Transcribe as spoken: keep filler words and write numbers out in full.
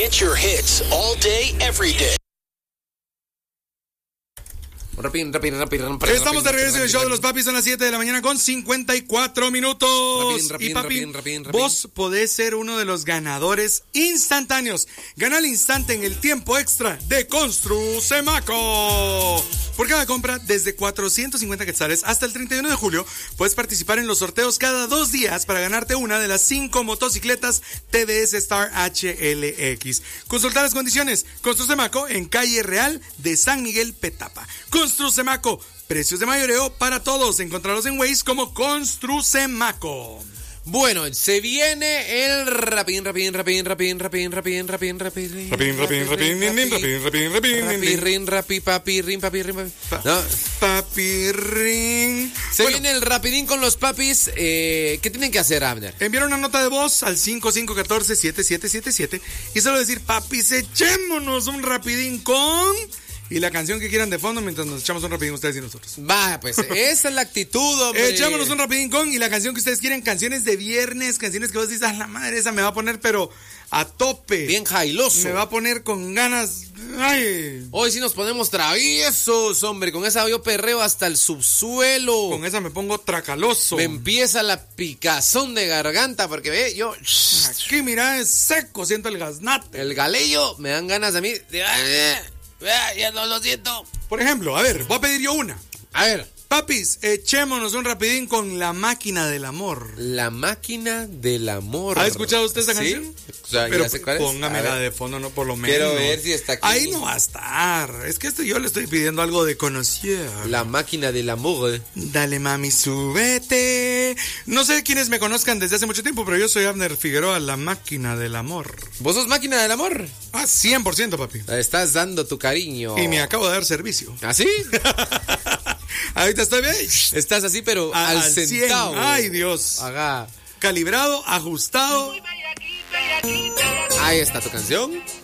Get your hits all day, every day. Rapidín, rapidín, rapidín, rapidín, Estamos de regreso en el show de los rapidín, papis. Son las siete de la mañana con cincuenta y cuatro minutos. Rapidín, rapidín, y papi, rapidín, rapidín, rapidín. vos podés ser uno de los ganadores instantáneos. Gana al instante en el tiempo extra de Construcemaco. Por cada compra, desde cuatrocientos cincuenta quetzales hasta el treinta y uno de julio, puedes participar en los sorteos cada dos días para ganarte una de las cinco motocicletas T V S Star H L X. Consulta las condiciones. Construcemaco en calle Real de San Miguel, Petapa. Construcemaco, precios de mayoreo para todos. Encontrarlos en Waze como Construcemaco. Bueno, se viene el rapidín, rapidín, rapidín, rapidín, rapidín, rapidín, rapidín, rapidín, Rapidín, rapidín, rapidín, rapidín, rapidín, rapidín, rapidín, rapidín, rapi, papi, rin, papi, rin, papi. No. Papi ring. Se Bueno, viene el rapidín con los papis. Eh, ¿Qué tienen que hacer, Abner? enviar una nota de voz al cinco cinco uno cuatro siete siete siete siete y solo decir, papis, echémonos un rapidín con... Y la canción que quieran de fondo mientras nos echamos un rapidín ustedes y nosotros. Va, pues esa es la actitud, hombre. Echémonos un rapidín con y la canción que ustedes quieren, canciones de viernes, canciones que vos dices, ah, la madre, esa me va a poner pero a tope. Bien jailoso. Me va a poner con ganas. Ay. Hoy sí nos ponemos traviesos, hombre. Con esa yo perreo hasta el subsuelo. Con esa me pongo tracaloso. Me empieza la picazón de garganta porque ve, yo... Aquí, mira, es seco, siento el gaznate. El galillo me dan ganas a mí de... Ya no lo siento. Por ejemplo, a ver, voy a pedir yo una. A ver. Papis, echémonos un rapidín con La Máquina del Amor. La Máquina del Amor. ¿Ha escuchado usted esa canción? Sí. O sea, pero ya sé cuál es. póngamela de fondo, no por lo menos. Quiero ver si está aquí. Ahí no va a estar. Es que esto yo le estoy pidiendo algo de conocer. La Máquina del Amor. Dale, mami, súbete. No sé quiénes me conozcan desde hace mucho tiempo, pero yo soy Abner Figueroa, La Máquina del Amor. ¿Vos sos Máquina del Amor? Ah, cien por ciento, papi. Estás dando tu cariño. Y me acabo de dar servicio. ¿Ah, sí? Ahorita estoy bien. Estás así, pero A- al, al cien. centavo. Ay, Dios. Haga. Calibrado, ajustado. Ahí está tu canción.